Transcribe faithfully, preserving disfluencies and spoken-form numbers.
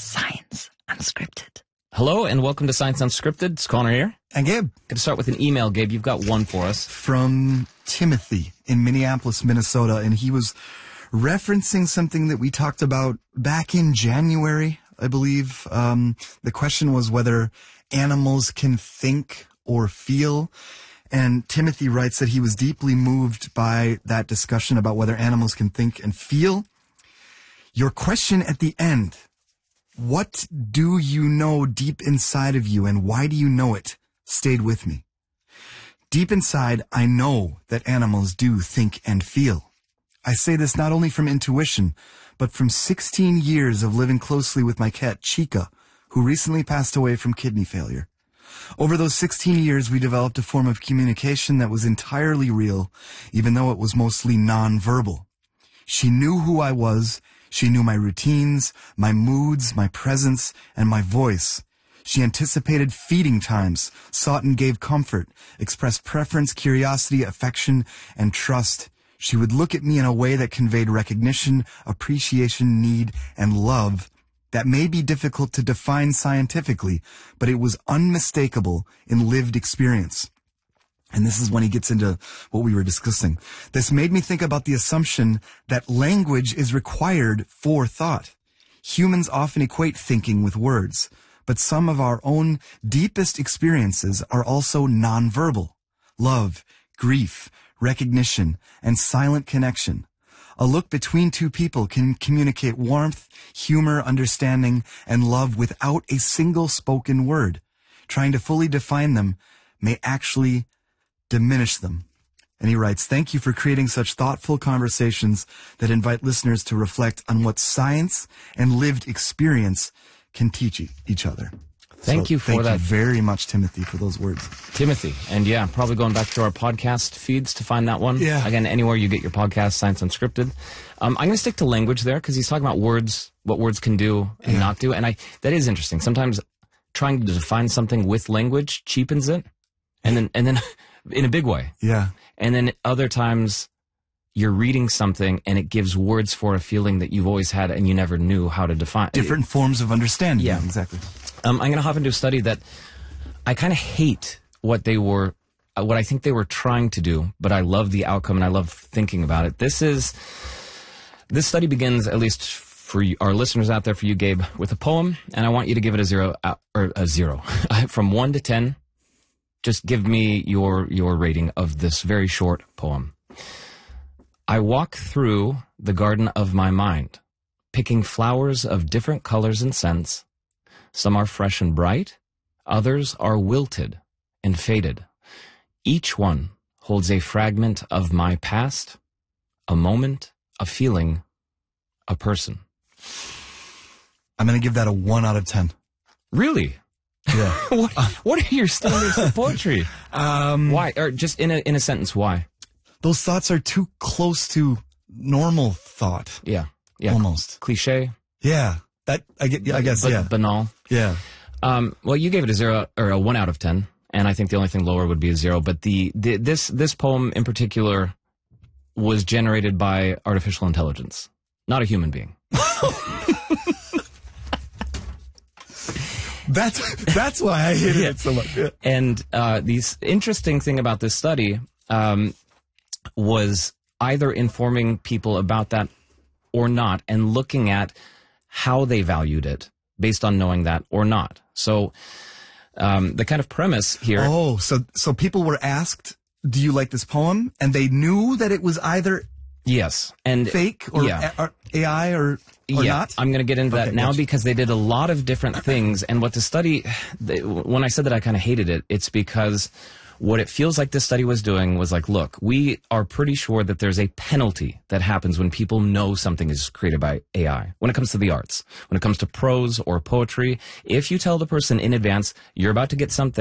Science Unscripted. Hello and welcome to Science Unscripted. It's Connor here. And Gabe. Going to start with an email, Gabe. You've got one for us. From Timothy in Minneapolis, Minnesota. And he was referencing something that we talked about back in January, I believe. Um, the question was whether animals can think or feel. And Timothy writes that he was deeply moved by that discussion about whether animals can think and feel. Your question at the end, what do you know deep inside of you and why do you know it, stayed with me. Deep inside, I know that animals do think and feel. I say this not only from intuition, but from sixteen years of living closely with my cat, Chica, who recently passed away from kidney failure. Over those sixteen years, we developed a form of communication that was entirely real, even though it was mostly non-verbal. She knew who I was. She knew my routines, my moods, my presence, and my voice. She anticipated feeding times, sought and gave comfort, expressed preference, curiosity, affection, and trust. She would look at me in a way that conveyed recognition, appreciation, need, and love that may be difficult to define scientifically, but it was unmistakable in lived experience. And this is when he gets into what we were discussing. This made me think about the assumption that language is required for thought. Humans often equate thinking with words, but some of our own deepest experiences are also nonverbal. Love, grief, recognition, and silent connection. A look between two people can communicate warmth, humor, understanding, and love without a single spoken word. Trying to fully define them may actually diminish them. And he writes, thank you for creating such thoughtful conversations that invite listeners to reflect on what science and lived experience can teach e- each other. Thank so you for thank that. Thank you very much, Timothy, for those words. Timothy. And yeah, probably going back to our podcast feeds to find that one. Yeah. Again, anywhere you get your podcast, Science Unscripted. Um, I'm going to stick to language there because he's talking about words, what words can do and yeah. not do. And I that is interesting. Sometimes trying to define something with language cheapens it. And then, and then in a big way. Yeah. And then other times you're reading something and it gives words for a feeling that you've always had and you never knew how to define. Different forms of understanding. Yeah. Exactly. Um, I'm going to hop into a study that I kind of hate what they were, uh, what I think they were trying to do, but I love the outcome and I love thinking about it. This is, this study begins, at least for you, our listeners out there, for you, Gabe, with a poem, and I want you to give it a zero, uh, or a zero, from one to ten. Just give me your your rating of this very short poem. I walk through the garden of my mind, picking flowers of different colors and scents. Some are fresh and bright, others are wilted and faded. Each one holds a fragment of my past, a moment, a feeling, a person. I'm going to give that a one out of ten. Really? Yeah. what, what are your standards for poetry? Um, why? Or just in a in a sentence, why? Those thoughts are too close to normal thought. Yeah. Yeah. Almost. Cliche. Yeah. That I get. I guess. But yeah. Banal. Yeah. Um, well, you gave it a zero or a one out of ten, and I think the only thing lower would be a zero. But the, the this this poem in particular was generated by artificial intelligence, not a human being. That's that's why I hated yeah. it so much. Yeah. And uh, the interesting thing about this study um, was either informing people about that or not, and looking at how they valued it based on knowing that or not. So um, the kind of premise here. Oh, so so people were asked, "Do you like this poem?" And they knew that it was either yes and fake or, yeah. a, or A I or. Or yeah, not? I'm going to get into okay, that now gotcha. because they did a lot of different things. And what the study, they, when I said that I kind of hated it, it's because what it feels like this study was doing was like, look, we are pretty sure that there's a penalty that happens when people know something is created by A I. When it comes to the arts, when it comes to prose or poetry, if you tell the person in advance, you're about to get something